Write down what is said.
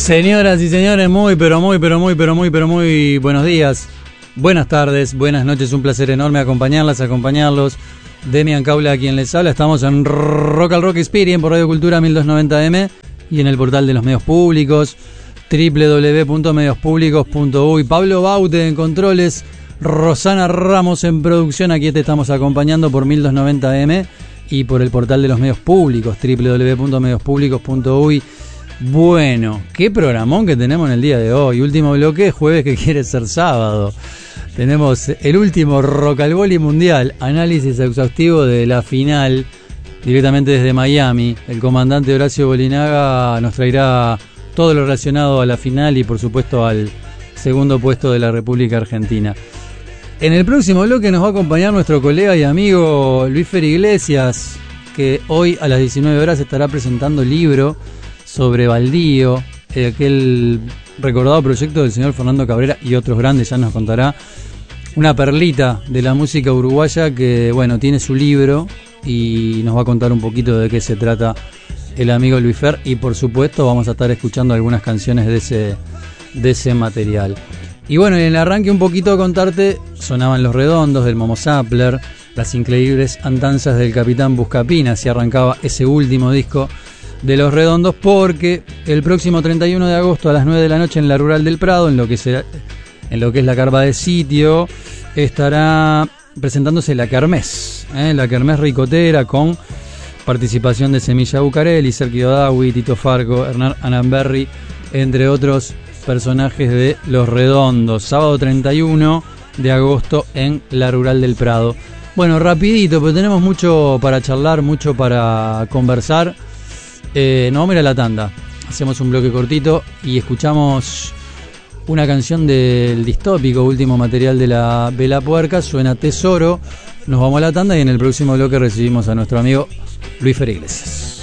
Señoras y señores, muy buenos días, buenas tardes, buenas noches, un placer enorme acompañarlos. Demian Caula, quien les habla. Estamos en Rock al Rock Experience por Radio Cultura 1290M y en el portal de los medios públicos www.mediospublicos.uy. Pablo Baute en controles, Rosana Ramos en producción. Aquí te estamos acompañando por 1290M y por el portal de los medios públicos www.mediospublicos.uy. Bueno, qué programón que tenemos en el día de hoy. Último bloque, jueves que quiere ser sábado. Tenemos el último Rock al Voli Mundial, análisis exhaustivo de la final, directamente desde Miami. El comandante Horacio Bolinaga nos traerá todo lo relacionado a la final y por supuesto al segundo puesto de la República Argentina. En el próximo bloque nos va a acompañar nuestro colega y amigo Luis Fer Iglesias, que hoy a las 19 horas estará presentando el libro sobre Baldío, aquel recordado proyecto del señor Fernando Cabrera y otros grandes. Ya nos contará una perlita de la música uruguaya que, bueno, tiene su libro y nos va a contar un poquito de qué se trata el amigo Luis Fer, y por supuesto vamos a estar escuchando algunas canciones de ese material. Y bueno, en el arranque un poquito contarte, sonaban Los Redondos del Momo Sappler, Las increíbles andanzas del Capitán Buscapina, así arrancaba ese último disco de Los Redondos, porque el próximo 31 de agosto a las 9 de la noche en la Rural del Prado, en lo que es la carpa de sitio, estará presentándose la Kermés, la Kermés Ricotera, con participación de Semilla Bucarelli, Sergio Dawi, Tito Farco, Hernán Anamberri, entre otros personajes de Los Redondos. Sábado 31 de agosto en la Rural del Prado. Bueno, rapidito, pero tenemos mucho para charlar, mucho para conversar. Nos vamos a ir a la tanda. Hacemos un bloque cortito y escuchamos una canción del distópico último material de la Vela Puerca. Suena Tesoro. Nos vamos a la tanda y en el próximo bloque recibimos a nuestro amigo Luis Fer Iglesias.